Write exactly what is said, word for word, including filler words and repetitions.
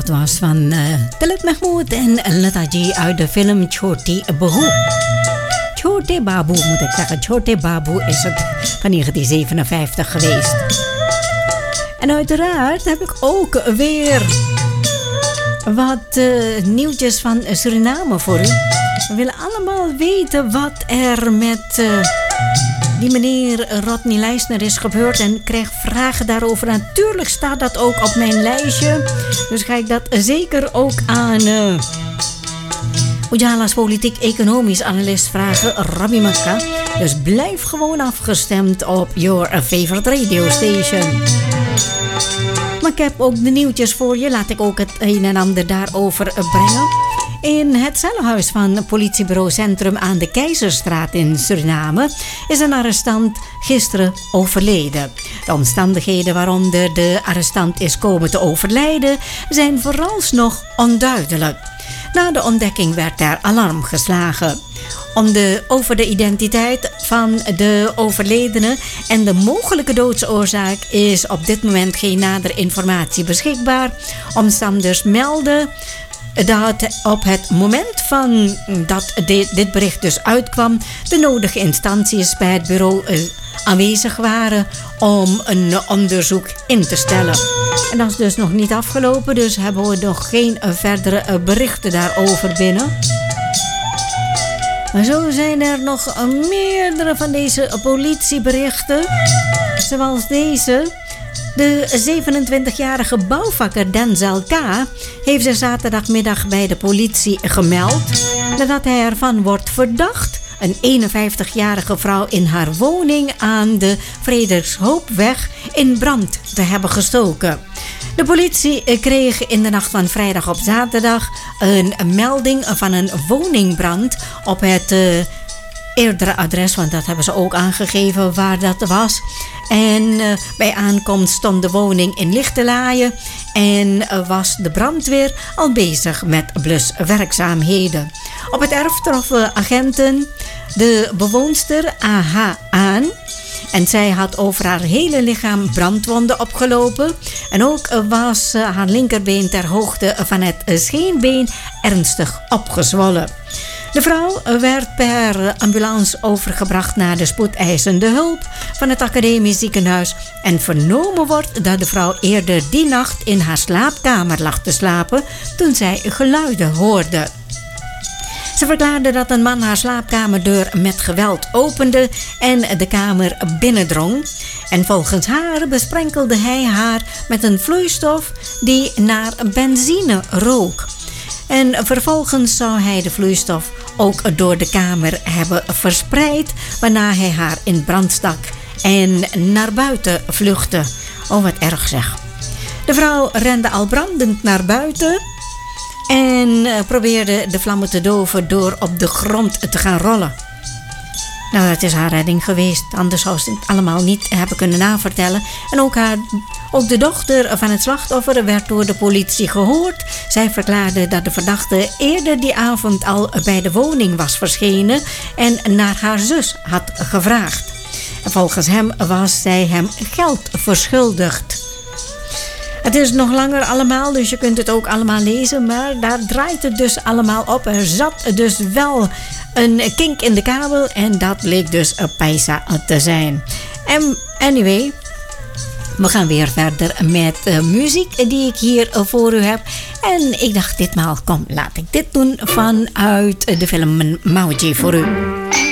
dat was van uh, Talat Mahmood en Lataji uit de film Choti Babu. Choti Babu moet ik zeggen. Choti Babu is het van negentien zevenenvijftig geweest. En uiteraard heb ik ook weer wat uh, nieuwtjes van Suriname voor u. We willen allemaal weten wat er met uh, die meneer Rodney Leisner is gebeurd en krijg vragen daarover. Natuurlijk staat dat ook op mijn lijstje. Dus ga ik dat zeker ook aan uh, Ujala's politiek-economisch analist vragen, Rabbi Makka. Dus blijf gewoon afgestemd op your favorite radio station. Maar ik heb ook de nieuwtjes voor je. Laat ik ook het een en ander daarover brengen. In het cellenhuis van politiebureau Centrum aan de Keizerstraat in Suriname is een arrestant gisteren overleden. De omstandigheden waaronder de arrestant is komen te overlijden zijn vooralsnog onduidelijk. Na de ontdekking werd er alarm geslagen. Om de, over de identiteit van de overledene en de mogelijke doodsoorzaak is op dit moment geen nadere informatie beschikbaar. Omstanders melden dat op het moment van dat de, dit bericht dus uitkwam, de nodige instanties bij het bureau uh, aanwezig waren om een onderzoek in te stellen. En dat is dus nog niet afgelopen, dus hebben we nog geen uh, verdere uh, berichten daarover binnen. Maar zo zijn er nog uh, meerdere van deze uh, politieberichten, zoals deze. De zevenentwintigjarige bouwvakker Denzel K. heeft zich zaterdagmiddag bij de politie gemeld nadat hij ervan wordt verdacht een eenenvijftigjarige vrouw in haar woning aan de Frederikshoopweg in brand te hebben gestoken. De politie kreeg in de nacht van vrijdag op zaterdag een melding van een woningbrand op het uh, eerdere adres, want dat hebben ze ook aangegeven waar dat was. En uh, bij aankomst stond de woning in lichte laaien en uh, was de brandweer al bezig met bluswerkzaamheden. Op het erf troffen agenten de bewoonster A H aan. En zij had over haar hele lichaam brandwonden opgelopen. En ook was haar linkerbeen ter hoogte van het scheenbeen ernstig opgezwollen. De vrouw werd per ambulance overgebracht naar de spoedeisende hulp van het academisch ziekenhuis. En vernomen wordt dat de vrouw eerder die nacht in haar slaapkamer lag te slapen toen zij geluiden hoorde. Ze verklaarde dat een man haar slaapkamerdeur met geweld opende en de kamer binnendrong. En volgens haar besprenkelde hij haar met een vloeistof die naar benzine rook. En vervolgens zou hij de vloeistof ook door de kamer hebben verspreid, waarna hij haar in brand stak en naar buiten vluchtte. Oh, wat erg zeg. De vrouw rende al brandend naar buiten en probeerde de vlammen te doven door op de grond te gaan rollen. Nou, dat is haar redding geweest. Anders zou ze het allemaal niet hebben kunnen navertellen. En ook, haar, ook de dochter van het slachtoffer werd door de politie gehoord. Zij verklaarde dat de verdachte eerder die avond al bij de woning was verschenen en naar haar zus had gevraagd. En volgens hem was zij hem geld verschuldigd. Het is nog langer allemaal, dus je kunt het ook allemaal lezen. Maar daar draait het dus allemaal op. Er zat dus wel een kink in de kabel en dat bleek dus een paisa te zijn. En anyway, we gaan weer verder met uh, muziek die ik hier uh, voor u heb. En ik dacht ditmaal, kom, laat ik dit doen vanuit de film Mauji voor u.